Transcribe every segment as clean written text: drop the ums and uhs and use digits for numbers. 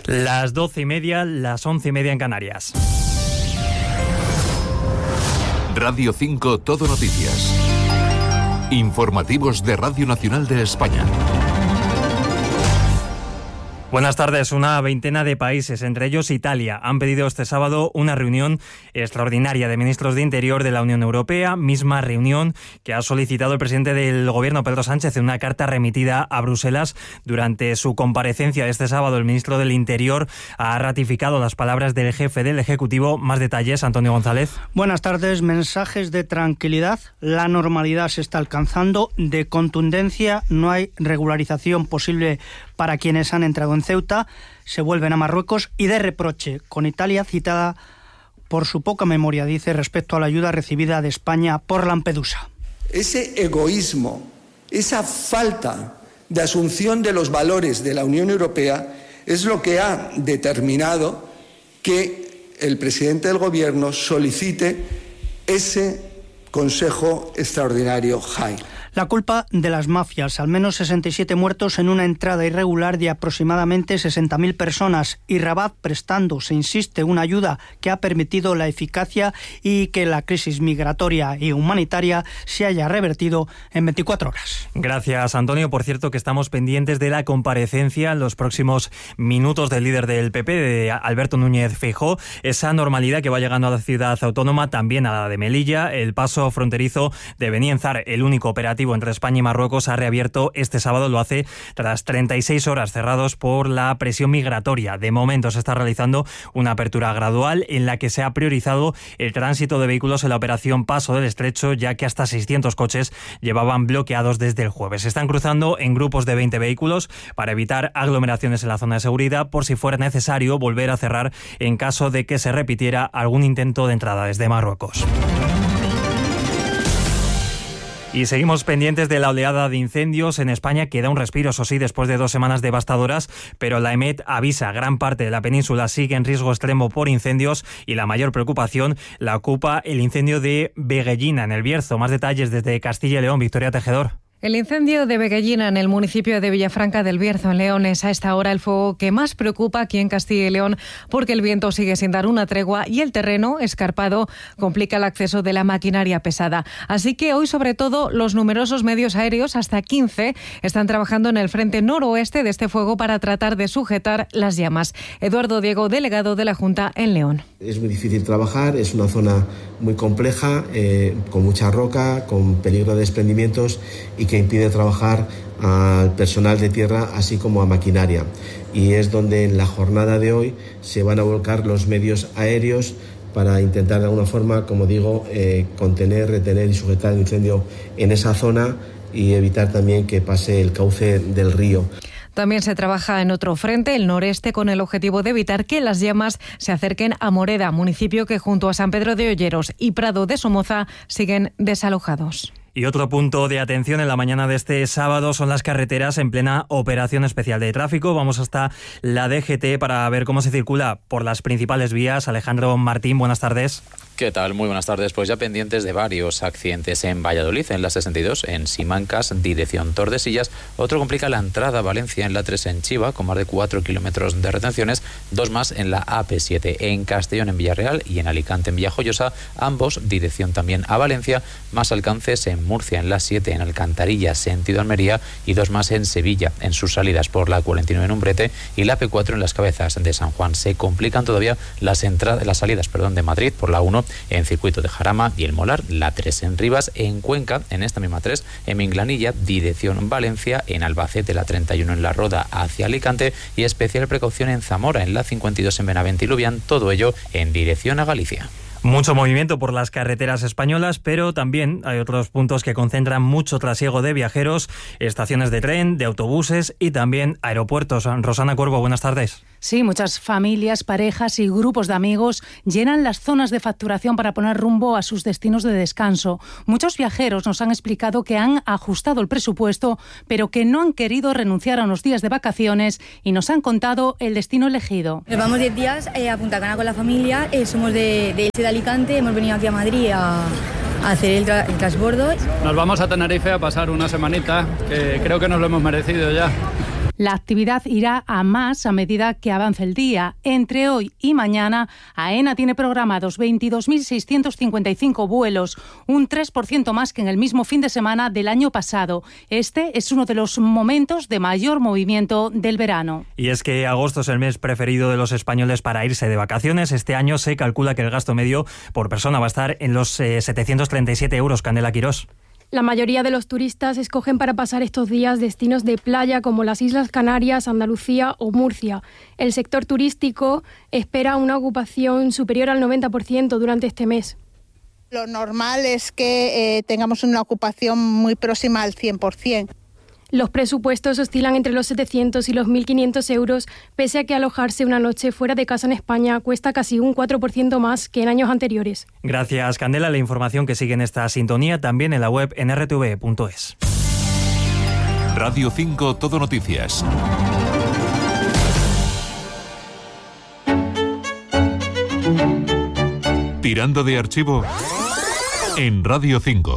Las 12:30, las 11:30 en Canarias. Radio 5 Todo Noticias. Informativos de Radio Nacional de España. Buenas tardes. Una veintena de países, entre ellos Italia, han pedido este sábado una reunión extraordinaria de ministros de Interior de la Unión Europea, misma reunión que ha solicitado el presidente del Gobierno, Pedro Sánchez, en una carta remitida a Bruselas. Durante su comparecencia este sábado, el ministro del Interior ha ratificado las palabras del jefe del Ejecutivo. Más detalles, Antonio González. Buenas tardes. Mensajes de tranquilidad. La normalidad se está alcanzando. De contundencia, no hay regularización posible para quienes han entrado en Ceuta, se vuelven a Marruecos, y de reproche con Italia, citada por su poca memoria, dice, respecto a la ayuda recibida de España por Lampedusa. Ese egoísmo, esa falta de asunción de los valores de la Unión Europea es lo que ha determinado que el presidente del Gobierno solicite ese Consejo Extraordinario JAI. La culpa de las mafias, al menos 67 muertos en una entrada irregular de aproximadamente 60.000 personas, y Rabat prestando, se insiste, una ayuda que ha permitido la eficacia y que la crisis migratoria y humanitaria se haya revertido en 24 horas. Gracias, Antonio. Por cierto, que estamos pendientes de la comparecencia en los próximos minutos del líder del PP, de Alberto Núñez Feijóo. Esa normalidad que va llegando a la ciudad autónoma, también a la de Melilla. El paso fronterizo de Benienzar, el único operativo entre España y Marruecos, ha reabierto este sábado. Lo hace tras 36 horas cerrados por la presión migratoria. De momento se está realizando una apertura gradual en la que se ha priorizado el tránsito de vehículos en la operación Paso del Estrecho, ya que hasta 600 coches llevaban bloqueados desde el jueves. Se están cruzando en grupos de 20 vehículos para evitar aglomeraciones en la zona de seguridad, por si fuera necesario volver a cerrar en caso de que se repitiera algún intento de entrada desde Marruecos. Y seguimos pendientes de la oleada de incendios en España, que da un respiro, eso sí, después de 2 semanas devastadoras, pero la EMET avisa, gran parte de la península sigue en riesgo extremo por incendios, y la mayor preocupación la ocupa el incendio de Veguellina, en el Bierzo. Más detalles desde Castilla y León, Victoria Tejedor. El incendio de Veguellina, en el municipio de Villafranca del Bierzo, en León, es a esta hora el fuego que más preocupa aquí en Castilla y León, porque el viento sigue sin dar una tregua y el terreno escarpado complica el acceso de la maquinaria pesada. Así que hoy, sobre todo, los numerosos medios aéreos, hasta 15, están trabajando en el frente noroeste de este fuego para tratar de sujetar las llamas. Eduardo Diego, delegado de la Junta en León. Es muy difícil trabajar, es una zona muy compleja, con mucha roca, con peligro de desprendimientos, y que impide trabajar al personal de tierra así como a maquinaria. Y es donde en la jornada de hoy se van a volcar los medios aéreos para intentar de alguna forma, como digo, contener, retener y sujetar el incendio en esa zona y evitar también que pase el cauce del río. También se trabaja en otro frente, el noreste, con el objetivo de evitar que las llamas se acerquen a Moreda, municipio que junto a San Pedro de Olleros y Prado de Somoza siguen desalojados. Y otro punto de atención en la mañana de este sábado son las carreteras en plena operación especial de tráfico. Vamos hasta la DGT para ver cómo se circula por las principales vías. Alejandro Martín, buenas tardes. ¿Qué tal? Muy buenas tardes. Pues ya pendientes de varios accidentes en Valladolid, en la 62, en Simancas, dirección Tordesillas. Otro complica la entrada a Valencia en la 3 en Chiva, con más de 4 kilómetros de retenciones. 2 más en la AP7 en Castellón, en Villarreal, y en Alicante, en Villajoyosa. Ambos dirección también a Valencia. Más alcances en Murcia, en la 7, en Alcantarilla, sentido Almería, y 2 más en Sevilla, en sus salidas por la 49 en Umbrete y la P4 en las Cabezas de San Juan. Se complican todavía las salidas de Madrid por la 1 en Circuito de Jarama y el Molar, la 3 en Rivas, en Cuenca, en esta misma 3, en Minglanilla, dirección Valencia, en Albacete, la 31 en La Roda hacia Alicante, y especial precaución en Zamora, en la 52 en Benavente y Lubián, todo ello en dirección a Galicia. Mucho movimiento por las carreteras españolas, pero también hay otros puntos que concentran mucho trasiego de viajeros, estaciones de tren, de autobuses y también aeropuertos. Rosana Cuervo, buenas tardes. Sí, muchas familias, parejas y grupos de amigos llenan las zonas de facturación para poner rumbo a sus destinos de descanso. Muchos viajeros nos han explicado que han ajustado el presupuesto, pero que no han querido renunciar a unos días de vacaciones, y nos han contado el destino elegido. Nos vamos 10 días a Punta Cana con la familia, somos de Elche de Alicante, hemos venido aquí a Madrid a hacer el transbordo. Nos vamos a Tenerife a pasar una semanita, que creo que nos lo hemos merecido ya. La actividad irá a más a medida que avance el día. Entre hoy y mañana, AENA tiene programados 22.655 vuelos, un 3% más que en el mismo fin de semana del año pasado. Este es uno de los momentos de mayor movimiento del verano. Y es que agosto es el mes preferido de los españoles para irse de vacaciones. Este año se calcula que el gasto medio por persona va a estar en los 737 euros. Candela Quirós. La mayoría de los turistas escogen para pasar estos días destinos de playa como las Islas Canarias, Andalucía o Murcia. El sector turístico espera una ocupación superior al 90% durante este mes. Lo normal es que tengamos una ocupación muy próxima al 100%. Los presupuestos oscilan entre los 700 y los 1.500 euros, pese a que alojarse una noche fuera de casa en España cuesta casi un 4% más que en años anteriores. Gracias, Candela. La información que sigue en esta sintonía también en la web en rtv.es. Radio 5 Todo Noticias. Tirando de archivo en Radio 5.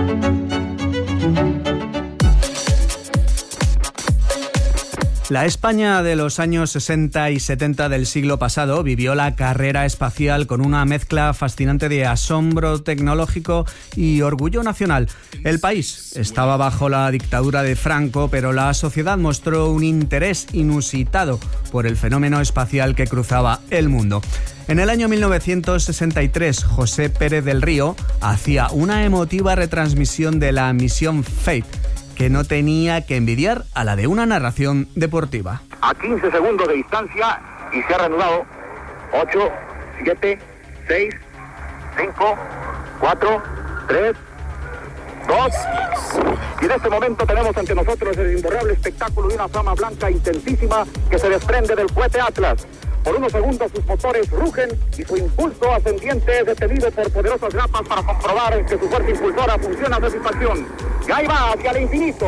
La España de los años 60 y 70 del siglo pasado vivió la carrera espacial con una mezcla fascinante de asombro tecnológico y orgullo nacional. El país estaba bajo la dictadura de Franco, pero la sociedad mostró un interés inusitado por el fenómeno espacial que cruzaba el mundo. En el año 1963, José Pérez del Río hacía una emotiva retransmisión de la misión Fate, que no tenía que envidiar a la de una narración deportiva. A 15 segundos de distancia y se ha reanudado. 8, 7, 6, 5, 4, 3, 2. Y en este momento tenemos ante nosotros el imborrable espectáculo de una flama blanca intensísima que se desprende del cohete Atlas. Por unos segundos sus motores rugen y su impulso ascendiente es detenido por poderosas grapas para comprobar que su fuerza impulsora funciona a satisfacción. Y ahí va, hacia el infinito.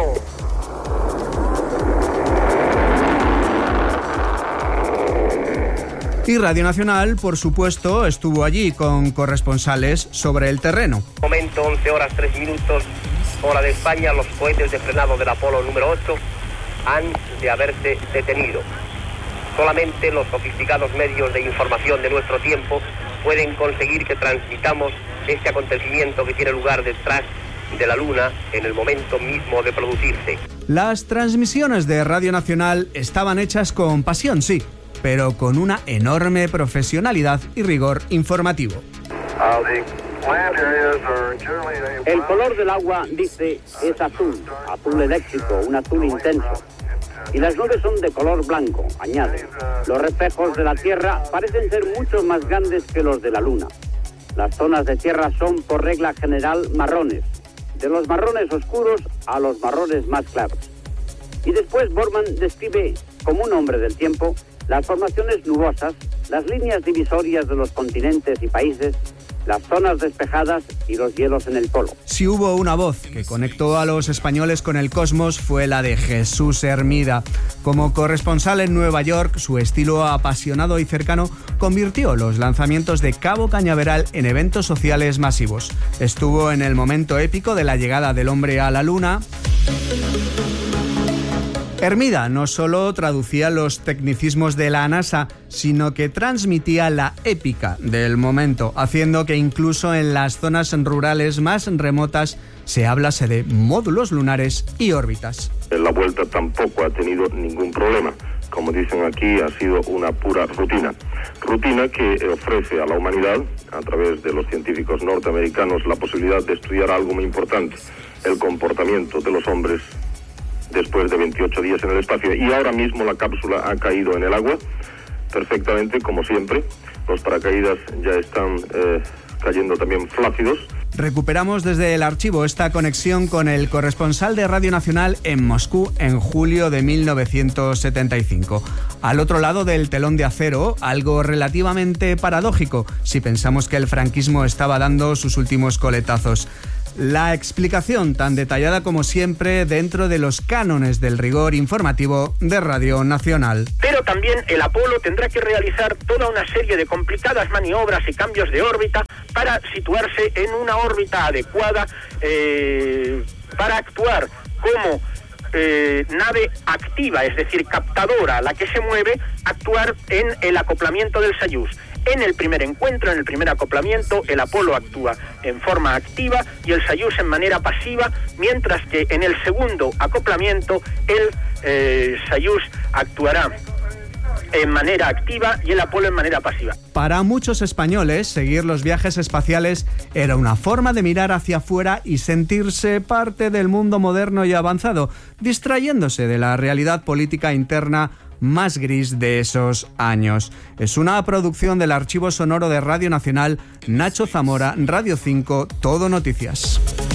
Y Radio Nacional, por supuesto, estuvo allí con corresponsales sobre el terreno. Momento 11 horas 3 minutos, hora de España. Los cohetes de frenado del Apolo número 8 han de haberse detenido. Solamente los sofisticados medios de información de nuestro tiempo pueden conseguir que transmitamos este acontecimiento que tiene lugar detrás de la Luna en el momento mismo de producirse. Las transmisiones de Radio Nacional estaban hechas con pasión, sí, pero con una enorme profesionalidad y rigor informativo. El color del agua, dice, es azul eléctrico, un azul intenso. Y las nubes son de color blanco, añade. Los reflejos de la Tierra parecen ser mucho más grandes que los de la Luna. Las zonas de tierra son, por regla general, marrones. De los marrones oscuros a los marrones más claros. Y después Borman describe, como un hombre del tiempo, las formaciones nubosas, las líneas divisorias de los continentes y países, las zonas despejadas y los hielos en el polo. Si hubo una voz que conectó a los españoles con el cosmos, fue la de Jesús Hermida. Como corresponsal en Nueva York, su estilo apasionado y cercano convirtió los lanzamientos de Cabo Cañaveral en eventos sociales masivos. Estuvo en el momento épico de la llegada del hombre a la Luna. Hermida no solo traducía los tecnicismos de la NASA, sino que transmitía la épica del momento, haciendo que incluso en las zonas rurales más remotas se hablase de módulos lunares y órbitas. La vuelta tampoco ha tenido ningún problema. Como dicen aquí, ha sido una pura rutina. Rutina que ofrece a la humanidad, a través de los científicos norteamericanos, la posibilidad de estudiar algo muy importante, el comportamiento de los hombres después de 28 días en el espacio. Y ahora mismo la cápsula ha caído en el agua perfectamente, como siempre. Los paracaídas ya están cayendo también flácidos. Recuperamos desde el archivo esta conexión con el corresponsal de Radio Nacional en Moscú en julio de 1975. Al otro lado del telón de acero, algo relativamente paradójico si pensamos que el franquismo estaba dando sus últimos coletazos. La explicación tan detallada como siempre dentro de los cánones del rigor informativo de Radio Nacional. Pero también el Apolo tendrá que realizar toda una serie de complicadas maniobras y cambios de órbita para situarse en una órbita adecuada para actuar como nave activa, es decir, captadora, la que se mueve, actuar en el acoplamiento del Soyuz. En el primer encuentro, en el primer acoplamiento, el Apolo actúa en forma activa y el Soyuz en manera pasiva, mientras que en el segundo acoplamiento el Soyuz actuará en manera activa y el Apolo en manera pasiva. Para muchos españoles, seguir los viajes espaciales era una forma de mirar hacia afuera y sentirse parte del mundo moderno y avanzado, distrayéndose de la realidad política interna más gris de esos años. Es una producción del Archivo Sonoro de Radio Nacional, Nacho Zamora, Radio 5, Todo Noticias.